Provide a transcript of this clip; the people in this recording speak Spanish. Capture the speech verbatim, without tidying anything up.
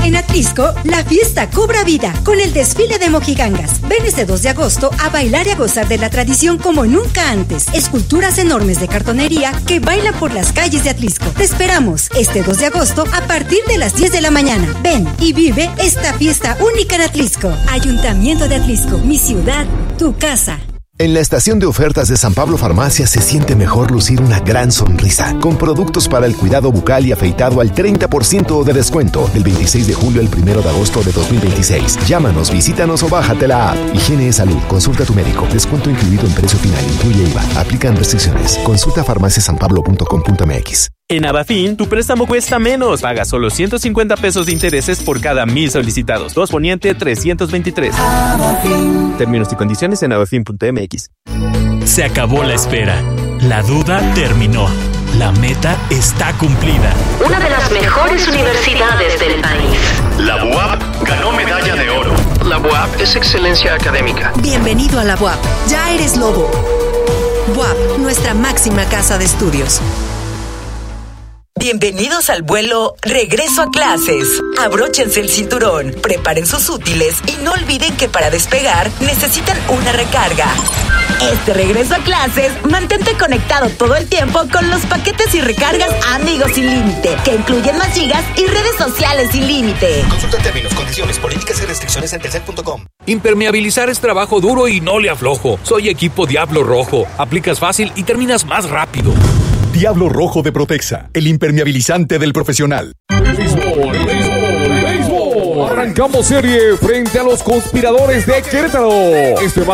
En Atlisco, la fiesta cobra vida con el desfile de mojigangas. Ven este dos de agosto a bailar y a gozar de la tradición como nunca antes. Esculturas enormes de cartonería que bailan por las calles de Atlisco. Te esperamos este dos de agosto a partir de las diez de la mañana. Ven y vive esta fiesta única en Atlisco. Ayuntamiento de Atlisco, mi ciudad, tu casa. En la estación de ofertas de San Pablo Farmacia se siente mejor lucir una gran sonrisa, con productos para el cuidado bucal y afeitado al treinta por ciento de descuento, del veintiséis de julio al primero de agosto de dos mil veintiséis. Llámanos, visítanos o bájate la app. Higiene y salud, consulta a tu médico. Descuento incluido en precio final, incluye I V A. Aplican restricciones. Consulta farmacia san pablo punto com punto m x. En Abafin, tu préstamo cuesta menos. Paga solo ciento cincuenta pesos de intereses por cada mil solicitados. dos Poniente trescientos veintitrés. Abafin. Términos y condiciones en abafin punto m x. Se acabó la espera. La duda terminó. La meta está cumplida. Una de las mejores universidades del país. La B U A P ganó medalla de oro. La B U A P es excelencia académica. Bienvenido a la B U A P. Ya eres lobo. B U A P, nuestra máxima casa de estudios. Bienvenidos al vuelo Regreso a Clases. Abróchense el cinturón, preparen sus útiles y no olviden que para despegar necesitan una recarga. Este regreso a clases, mantente conectado todo el tiempo con los paquetes y recargas Amigos sin límite, que incluyen más gigas y redes sociales sin límite. Consulta términos, condiciones, políticas y restricciones en telcel punto com. Impermeabilizar es trabajo duro y no le aflojo. Soy equipo Diablo Rojo. Aplicas fácil y terminas más rápido. Diablo Rojo de Protexa, el impermeabilizante del profesional. Béisbol, béisbol, béisbol. Arrancamos serie frente a los Conspiradores de Querétaro. Este